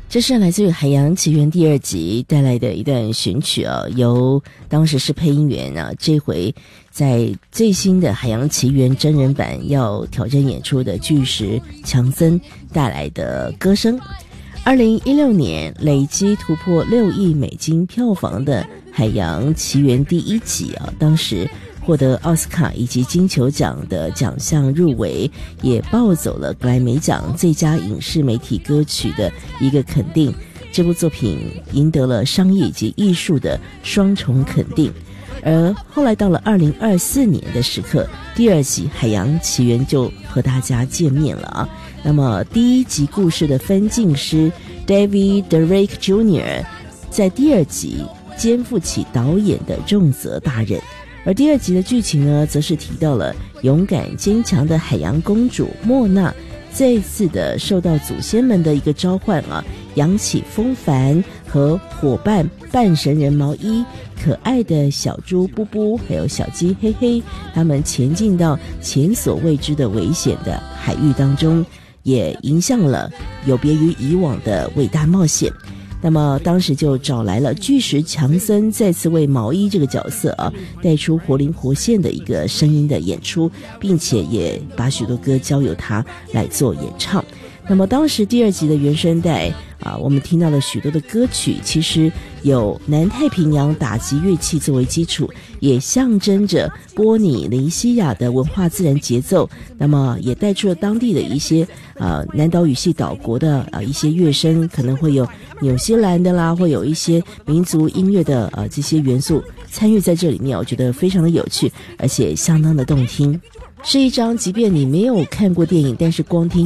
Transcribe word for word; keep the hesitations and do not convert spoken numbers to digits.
这是来自于《海洋奇缘》第二集带来的一段选曲啊，由当时是配音员啊，这回在最新的《海洋奇缘》真人版要挑战演出的巨石强森带来的歌声。二零一六年累积突破六亿美金票房的《海洋奇缘》第一集啊，当时获得奥斯卡以及金球奖的奖项入围，也抱走了格莱美奖最佳影视媒体歌曲的一个肯定。这部作品赢得了商业以及艺术的双重肯定。而后来到了二零二四年的时刻，第二集《海洋奇缘》就和大家见面了啊。那么第一集故事的分镜师 David Derek Junior 在第二集肩负起导演的重责大任。而第二集的剧情呢，则是提到了勇敢坚强的海洋公主莫娜再次的受到祖先们的一个召唤啊，扬起风帆和伙伴半神人毛衣、可爱的小猪布布还有小鸡黑黑，他们前进到前所未知的危险的海域当中，也迎向了有别于以往的伟大冒险。那么当时就找来了巨石强森，再次为毛衣这个角色啊带出活灵活现的一个声音的演出，并且也把许多歌交由他来做演唱。那么当时第二集的原声带啊，我们听到了许多的歌曲，其实有南太平洋打击乐器作为基础，也象征着波尼尼西亚的文化自然节奏，那么也带出了当地的一些呃南岛语系岛国的呃一些乐声，可能会有纽西兰的啦，会有一些民族音乐的呃这些元素参与在这里面，我觉得非常的有趣，而且相当的动听。是一张即便你没有看过电影，但是光听